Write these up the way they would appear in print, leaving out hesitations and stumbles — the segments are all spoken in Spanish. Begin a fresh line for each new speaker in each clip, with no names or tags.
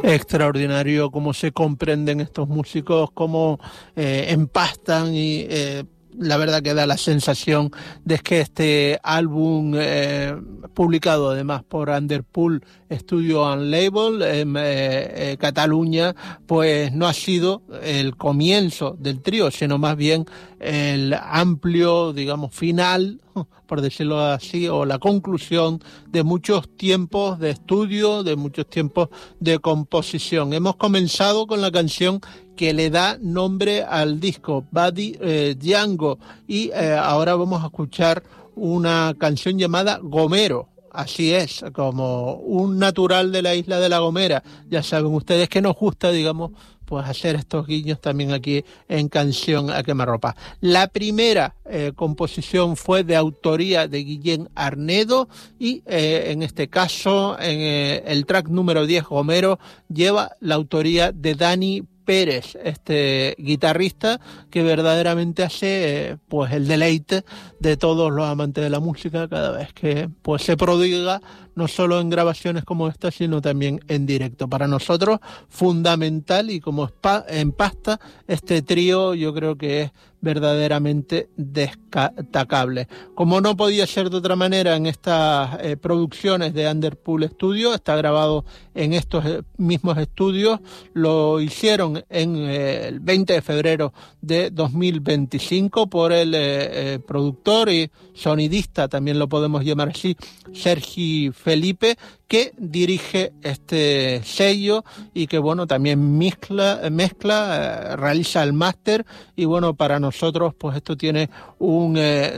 Extraordinario cómo se comprenden estos músicos, cómo empastan y la verdad que da la sensación de que este álbum, publicado además por Underpool Studio and Label en Cataluña, pues no ha sido el comienzo del trío, sino más bien el amplio, digamos, final, por decirlo así, o la conclusión de muchos tiempos de estudio, de muchos tiempos de composición. Hemos comenzado con la canción que le da nombre al disco, Buddy Django, y ahora vamos a escuchar una canción llamada Gomero. Así es, como un natural de la isla de La Gomera. Ya saben ustedes que nos gusta, digamos, pues hacer estos guiños también aquí en Canción a Quemarropa. La primera composición fue de autoría de Guillén Arnedo y en este caso, en el track número 10, Gomero, lleva la autoría de Dani Pérez, este guitarrista que verdaderamente hace pues el deleite de todos los amantes de la música cada vez que pues se prodiga, no solo en grabaciones como esta, sino también en directo. Para nosotros fundamental, y como empasta este trío, yo creo que es verdaderamente destacable. Como no podía ser de otra manera, en estas producciones de Underpool Studio, está grabado en estos mismos estudios, lo hicieron en el 20 de febrero de 2025 por el productor y sonidista, también lo podemos llamar así, Sergi Felipe, que dirige este sello y que bueno, también mezcla, realiza el máster, y bueno, para nosotros pues esto tiene un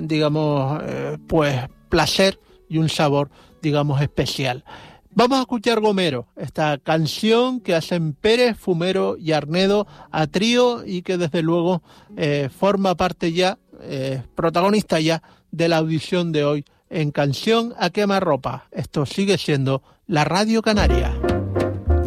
pues placer y un sabor, digamos, especial. Vamos a escuchar Gomero, esta canción que hacen Pérez, Fumero y Arnedo a trío y que desde luego forma parte ya, protagonista ya de la audición de hoy en Canción a Quemarropa. Esto sigue siendo la Radio Canaria.